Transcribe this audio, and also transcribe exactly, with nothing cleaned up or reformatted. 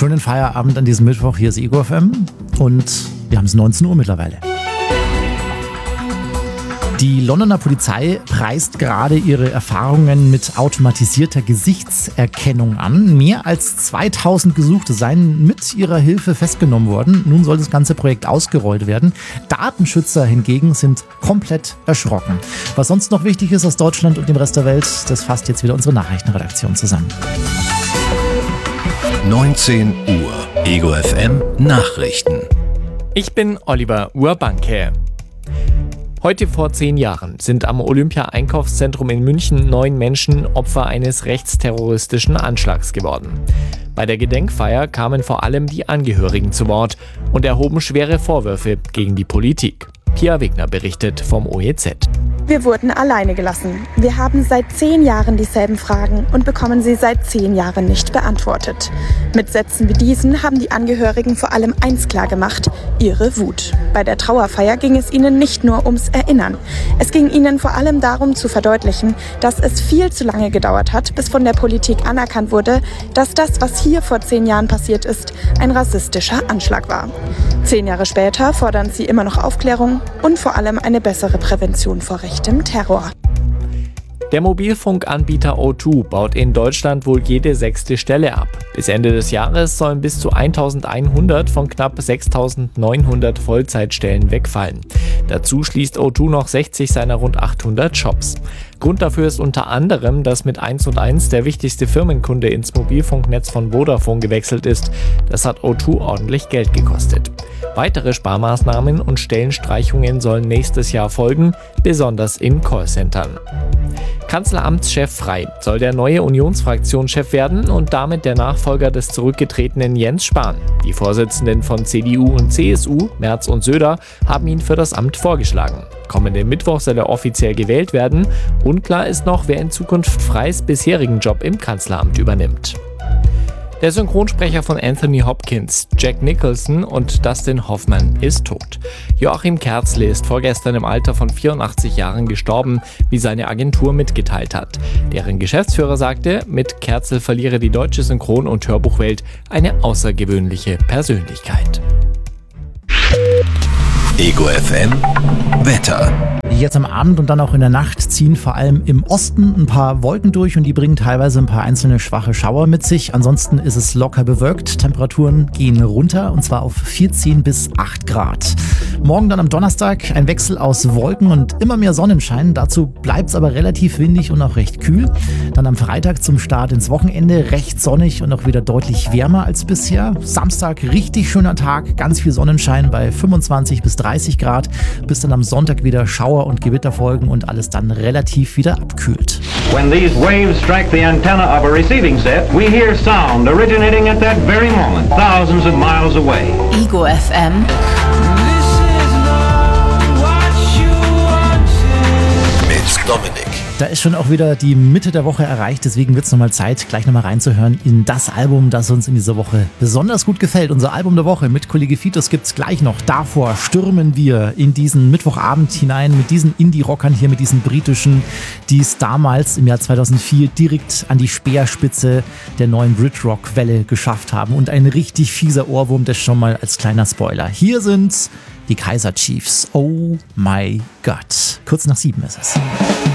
schönen Feierabend an diesem Mittwoch. Hier ist Ego F M und wir haben es neunzehn Uhr mittlerweile. Die Londoner Polizei preist gerade ihre Erfahrungen mit automatisierter Gesichtserkennung an. Mehr als zweitausend Gesuchte seien mit ihrer Hilfe festgenommen worden. Nun soll das ganze Projekt ausgerollt werden. Datenschützer hingegen sind komplett erschrocken. Was sonst noch wichtig ist aus Deutschland und dem Rest der Welt, das fasst jetzt wieder unsere Nachrichtenredaktion zusammen. neunzehn Uhr. Ego F M Nachrichten. Ich bin Oliver Urbanke. Heute vor zehn Jahren sind am Olympia-Einkaufszentrum in München neun Menschen Opfer eines rechtsterroristischen Anschlags geworden. Bei der Gedenkfeier kamen vor allem die Angehörigen zu Wort und erhoben schwere Vorwürfe gegen die Politik. Pia Wegner berichtet vom O E Z. Wir wurden alleine gelassen. Wir haben seit zehn Jahren dieselben Fragen und bekommen sie seit zehn Jahren nicht beantwortet. Mit Sätzen wie diesen haben die Angehörigen vor allem eins klargemacht: ihre Wut. Bei der Trauerfeier ging es ihnen nicht nur ums Erinnern. Es ging ihnen vor allem darum zu verdeutlichen, dass es viel zu lange gedauert hat, bis von der Politik anerkannt wurde, dass das, was hier vor zehn Jahren passiert ist, ein rassistischer Anschlag war. Zehn Jahre später fordern sie immer noch Aufklärung und vor allem eine bessere Prävention vor rechtem Terror. Der Mobilfunkanbieter O zwei baut in Deutschland wohl jede sechste Stelle ab. Bis Ende des Jahres sollen bis zu eintausendeinhundert von knapp sechstausendneunhundert Vollzeitstellen wegfallen. Dazu schließt O zwei noch sechzig seiner rund achthundert Shops. Grund dafür ist unter anderem, dass mit eins und eins der wichtigste Firmenkunde ins Mobilfunknetz von Vodafone gewechselt ist. Das hat O zwei ordentlich Geld gekostet. Weitere Sparmaßnahmen und Stellenstreichungen sollen nächstes Jahr folgen, besonders in Callcentern. Kanzleramtschef Frey soll der neue Unionsfraktionschef werden und damit der Nachfolger des zurückgetretenen Jens Spahn. Die Vorsitzenden von C D U und C S U, Merz und Söder, haben ihn für das Amt vorgeschlagen. Kommenden Mittwoch soll er offiziell gewählt werden. Unklar ist noch, wer in Zukunft Freys bisherigen Job im Kanzleramt übernimmt. Der Synchronsprecher von Anthony Hopkins, Jack Nicholson und Dustin Hoffman ist tot. Joachim Kerzle ist vorgestern im Alter von vierundachtzig Jahren gestorben, wie seine Agentur mitgeteilt hat. Deren Geschäftsführer sagte, mit Kerzle verliere die deutsche Synchron- und Hörbuchwelt eine außergewöhnliche Persönlichkeit. Ego F M Wetter. Jetzt am Abend und dann auch in der Nacht ziehen vor allem im Osten ein paar Wolken durch und die bringen teilweise ein paar einzelne schwache Schauer mit sich. Ansonsten ist es locker bewölkt. Temperaturen gehen runter und zwar auf vierzehn bis acht Grad. Morgen dann am Donnerstag ein Wechsel aus Wolken und immer mehr Sonnenschein. Dazu bleibt es aber relativ windig und auch recht kühl. Dann am Freitag zum Start ins Wochenende recht sonnig und auch wieder deutlich wärmer als bisher. Samstag richtig schöner Tag, ganz viel Sonnenschein bei fünfundzwanzig bis dreißig Grad. Bis dann am Sonntag wieder Schauer und Gewitter folgen und alles dann relativ wieder abkühlt. When these waves strike the antenna of a receiving set, we hear sound originating at that very moment, thousands of miles away. Ego F M. Mit Dominik. Da ist schon auch wieder die Mitte der Woche erreicht, deswegen wird es nochmal Zeit, gleich nochmal reinzuhören in das Album, das uns in dieser Woche besonders gut gefällt. Unser Album der Woche mit Kollege Fitos gibt's gleich noch. Davor stürmen wir in diesen Mittwochabend hinein mit diesen Indie-Rockern hier, mit diesen britischen, die es damals im Jahr zweitausendvier direkt an die Speerspitze der neuen Brit-Rock-Welle geschafft haben. Und ein richtig fieser Ohrwurm, das schon mal als kleiner Spoiler. Hier sind die Kaiser Chiefs. Oh my God. Kurz nach sieben ist es.